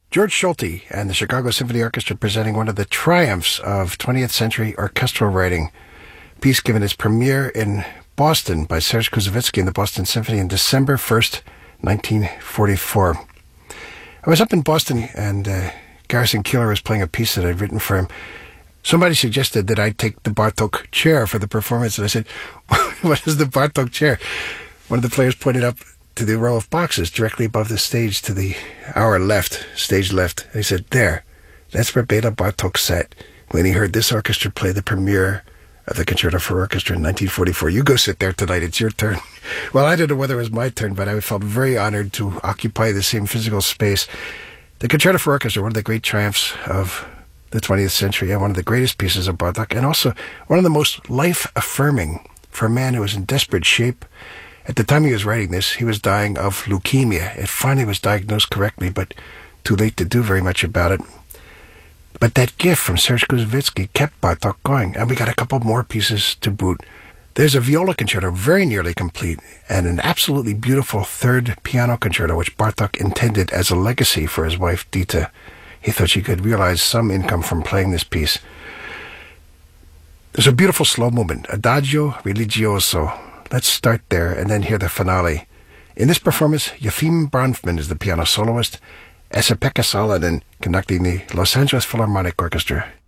George Solti and the Chicago Symphony Orchestra presenting one of the triumphs of 20th century orchestral writing. Piece given its premiere in Boston by Serge Koussevitzky and the Boston Symphony on December 1st, 1944. I was up in Boston and Garrison Keillor was playing a piece that I'd written for him. Somebody suggested that I take the Bartók chair for the performance, and I said, what is the Bartók chair? One of the players pointed up to the row of boxes directly above the stage to our left, stage left. He said, there, that's where Bela Bartók sat when he heard this orchestra play the premiere of the Concerto for Orchestra in 1944. You go sit there tonight, it's your turn. Well, I don't know whether it was my turn, but I felt very honored to occupy the same physical space. The Concerto for Orchestra, one of the great triumphs of the 20th century, and one of the greatest pieces of Bartók, and also one of the most life-affirming for a man who was in desperate shape. At the time he was writing this, he was dying of leukemia. It finally was diagnosed correctly, but too late to do very much about it. But that gift from Serge Koussevitzky kept Bartók going, and we got a couple more pieces to boot. There's a viola concerto, very nearly complete, and an absolutely beautiful third piano concerto, which Bartók intended as a legacy for his wife, Dita. He thought she could realize some income from playing this piece. There's a beautiful slow movement, Adagio Religioso. Let's start there and then hear the finale. In this performance, Yefim Bronfman is the piano soloist, Esa-Pekka Salonen conducting the Los Angeles Philharmonic Orchestra.